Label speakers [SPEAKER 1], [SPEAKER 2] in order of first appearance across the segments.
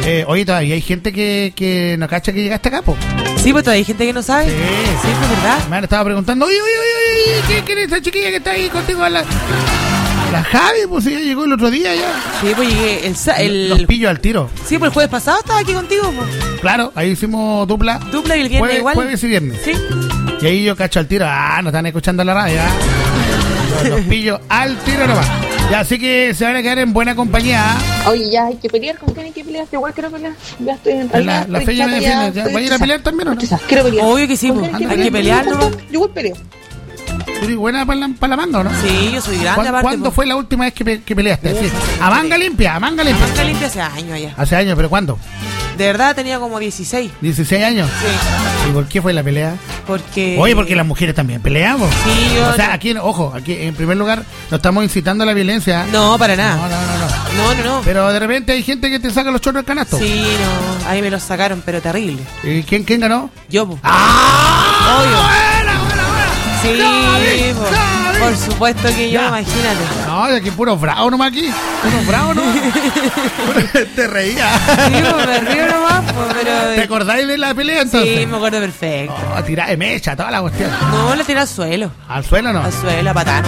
[SPEAKER 1] Oye, todavía hay gente que no cacha que llegaste acá, po.
[SPEAKER 2] Sí, pues todavía hay gente que no sabe.
[SPEAKER 1] Sí,
[SPEAKER 2] pues verdad.
[SPEAKER 1] Me han estado preguntando, oye, ¿quién es esa chiquilla que está ahí contigo? La Javi, pues ella llegó el otro día ya.
[SPEAKER 2] Sí, pues llegué
[SPEAKER 1] los pillo al tiro.
[SPEAKER 2] Sí, pues el jueves pasado estaba aquí contigo, pues.
[SPEAKER 1] Claro, ahí hicimos dupla.
[SPEAKER 2] Dupla y el viernes igual.
[SPEAKER 1] Jueves y viernes.
[SPEAKER 2] Sí.
[SPEAKER 1] Y ahí yo cacho al tiro. No están escuchando la radio. Los pillo al tiro nomás. Ya, así que se van a quedar en buena compañía.
[SPEAKER 3] Oye, ya hay que pelear. ¿Con quién hay que pelear? Igual quiero pelear. Ya estoy en realidad.
[SPEAKER 1] La fecha me defiende. ¿Va a ir a pelear también o no?
[SPEAKER 3] Quiero pelear.
[SPEAKER 2] Obvio que sí, pues. Hay que pelear, ¿no?
[SPEAKER 3] Yo igual peleo.
[SPEAKER 1] ¿Tú eres buena para la manga, no?
[SPEAKER 2] Sí, yo soy grande aparte.
[SPEAKER 1] ¿Cuándo fue la última vez que peleaste? Sí. A manga limpia.
[SPEAKER 2] A manga limpia hace años allá.
[SPEAKER 1] Hace años, ¿pero cuándo?
[SPEAKER 2] De verdad tenía como 16.
[SPEAKER 1] ¿16 años?
[SPEAKER 2] Sí.
[SPEAKER 1] ¿Y por qué fue la pelea?
[SPEAKER 2] Porque...
[SPEAKER 1] Oye, porque las mujeres también peleamos.
[SPEAKER 2] Sí, yo...
[SPEAKER 1] O sea, aquí en primer lugar, no estamos incitando a la violencia.
[SPEAKER 2] No, para nada. No.
[SPEAKER 1] Pero de repente hay gente que te saca los chorros del canasto.
[SPEAKER 2] Sí, no. Ahí me los sacaron, pero terrible.
[SPEAKER 1] ¿Y quién ganó?
[SPEAKER 2] Yo, po.
[SPEAKER 1] Obvio. Buena.
[SPEAKER 2] Sí, por supuesto que yo, imagínate.
[SPEAKER 1] No, aquí puros bravos nomás aquí. Puros bravos nomás. Te reía.
[SPEAKER 2] Sí, pues me río nomás, pero...
[SPEAKER 1] ¿Te acordáis de la pelea entonces?
[SPEAKER 2] Sí, me acuerdo perfecto.
[SPEAKER 1] Tirá de mecha, toda la cuestión.
[SPEAKER 2] No, la tiré al suelo.
[SPEAKER 1] ¿Al suelo no?
[SPEAKER 2] Al suelo, a patano.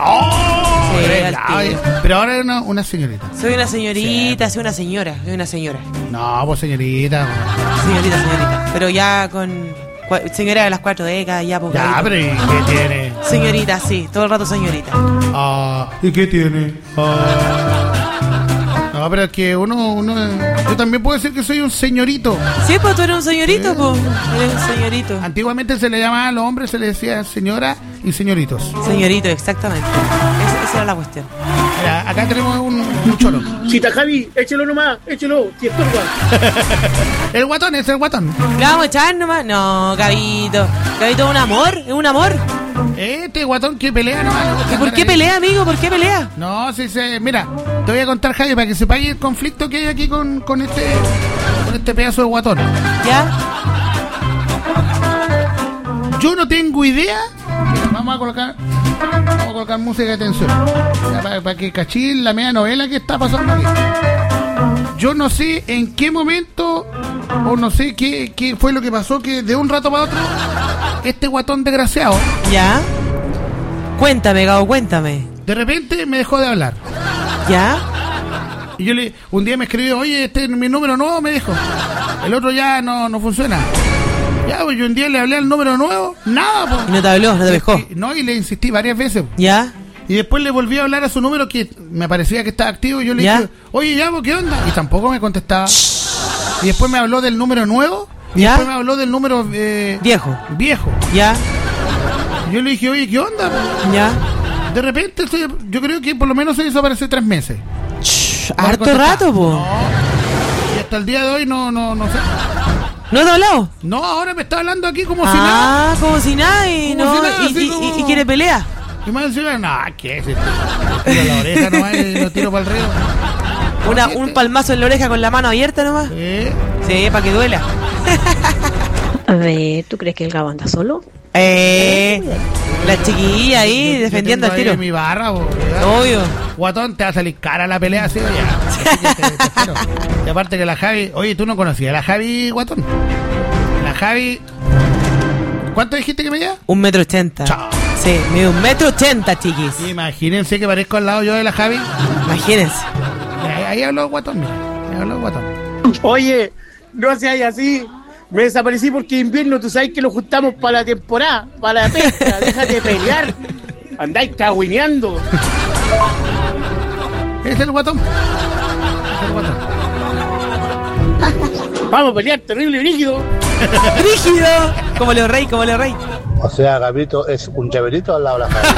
[SPEAKER 1] Sí, pero ahora es una señorita.
[SPEAKER 2] Soy una señorita, soy una señora.
[SPEAKER 1] No, pues señorita.
[SPEAKER 2] Señorita. Pero ya con... Señora de las 4 décadas, ya, pues.
[SPEAKER 1] Ya, pero ¿y qué tiene?
[SPEAKER 2] Señorita, sí, todo el rato señorita.
[SPEAKER 1] ¿Y qué tiene? No, pero es que yo también puedo decir que soy un señorito.
[SPEAKER 2] Sí, pues tú eres un señorito, pues. Eres un señorito.
[SPEAKER 1] Antiguamente se le llamaba a los hombres, se le decía señora y señoritos.
[SPEAKER 2] Señorito, exactamente. Esa era la cuestión.
[SPEAKER 1] Mira, acá tenemos un choro.
[SPEAKER 4] Chita Javi, échelo nomás, échelo, si estorba.
[SPEAKER 1] El guatón, es el guatón.
[SPEAKER 2] ¿Le vamos a echar nomás? No, Gabito. Gabito es un amor.
[SPEAKER 1] Este guatón que pelea nomás.
[SPEAKER 2] ¿Y por qué pelea, amigo? ¿Por qué pelea?
[SPEAKER 1] No, mira, te voy a contar, Javi, para que sepáis el conflicto que hay aquí con este pedazo de guatón.
[SPEAKER 2] ¿Ya?
[SPEAKER 1] Yo no tengo idea. Mira, vamos a colocar música de tensión. Para que cachín la media novela que está pasando aquí. Yo no sé en qué momento, o no sé qué fue lo que pasó, que de un rato para otro, este guatón desgraciado.
[SPEAKER 2] ¿Ya? Cuéntame, Gabo, cuéntame.
[SPEAKER 1] De repente me dejó de hablar.
[SPEAKER 2] ¿Ya?
[SPEAKER 1] Y yo un día me escribió, oye, este es mi número nuevo, me dijo. El otro ya no funciona. Ya, pues yo un día le hablé al número nuevo, nada, pues.
[SPEAKER 2] ¿Y no te habló? ¿No te pescó?
[SPEAKER 1] No, y le insistí varias veces.
[SPEAKER 2] ¿Ya?
[SPEAKER 1] Y después le volví a hablar a su número que me parecía que estaba activo y yo le dije, oye, ya, ¿qué onda? Y tampoco me contestaba. Y después me habló del número nuevo. Y
[SPEAKER 2] ¿ya?
[SPEAKER 1] Después me habló del número
[SPEAKER 2] viejo.
[SPEAKER 1] ¿Ya? Y yo le dije, oye, ¿qué onda?
[SPEAKER 2] ¿Ya?
[SPEAKER 1] De repente yo creo que por lo menos se desapareció 3 meses.
[SPEAKER 2] Harto rato, po.
[SPEAKER 1] No. Y hasta el día de hoy no sé.
[SPEAKER 2] ¿No te ha hablado?
[SPEAKER 1] No, ahora me está hablando aquí como si nada.
[SPEAKER 2] Ah, como si nada y
[SPEAKER 1] como
[SPEAKER 2] no.
[SPEAKER 1] Si nada,
[SPEAKER 2] y quiere pelea.
[SPEAKER 1] Y me decía, ¿qué es esto? Tiro la oreja nomás y lo tiro para el río.
[SPEAKER 2] Un palmazo en la oreja con la mano abierta nomás. Sí, para que duela.
[SPEAKER 5] A ver, ¿tú crees que el Gabo anda solo?
[SPEAKER 2] La chiquilla ahí defendiendo al tiro.
[SPEAKER 1] Mi barra,
[SPEAKER 2] obvio.
[SPEAKER 1] Guatón, te va a salir cara la pelea así, ya. Te espero. Y aparte que la Javi, oye, ¿tú no conocías a la Javi, guatón? La Javi, ¿cuánto dijiste que medía?
[SPEAKER 2] 1,80 m.
[SPEAKER 1] Chao.
[SPEAKER 2] Sí, mide 1,80 m, chiquis.
[SPEAKER 1] Imagínense que parezco al lado yo de la Javi.
[SPEAKER 2] Imagínense.
[SPEAKER 1] Ahí habló el guatón, mira. Ahí habló el guatón.
[SPEAKER 4] Oye, no seas así. Me desaparecí porque invierno, tú sabes que lo juntamos para la temporada, para la pesca. Déjate de pelear. Andáis cagüineando.
[SPEAKER 1] Es el guatón.
[SPEAKER 4] Vamos a pelear, terrible brígido.
[SPEAKER 2] ¡Brígido! Como Leo Rey.
[SPEAKER 6] O sea, Gabito es un llaverito al lado de la Javi.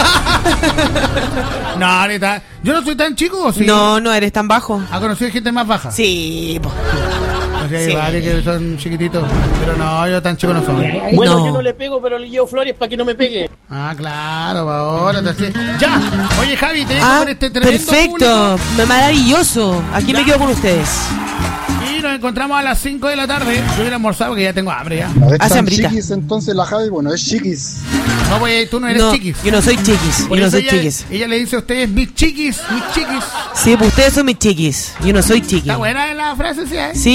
[SPEAKER 1] No, neta. Yo no soy tan chico, ¿o sí?
[SPEAKER 2] No eres tan bajo.
[SPEAKER 1] ¿Ha conocido gente más baja?
[SPEAKER 2] Sí, po.
[SPEAKER 1] O sea, hay varios que son chiquititos. Pero no, yo tan chico no soy.
[SPEAKER 4] Bueno, yo no le pego, pero le llevo flores para que no me pegue.
[SPEAKER 1] Ah, claro, ahora te Ya. Oye, Javi, te dejo con este tremendo
[SPEAKER 2] perfecto,
[SPEAKER 1] público.
[SPEAKER 2] Maravilloso. Aquí me quedo con ustedes.
[SPEAKER 1] Y nos encontramos a las 5 de la tarde. Yo voy a almorzar porque ya tengo hambre ya.
[SPEAKER 2] Hace hambrita.
[SPEAKER 6] Chiquis, entonces la Javi, bueno, es chiquis.
[SPEAKER 1] No, pues tú no eres chiquis.
[SPEAKER 2] Yo no soy chiquis.
[SPEAKER 1] Ella le dice a ustedes mis chiquis.
[SPEAKER 2] Sí, pues ustedes son mis chiquis. Yo no soy chiquis.
[SPEAKER 1] Está buena la frase, sí, ¿eh?
[SPEAKER 2] Sí.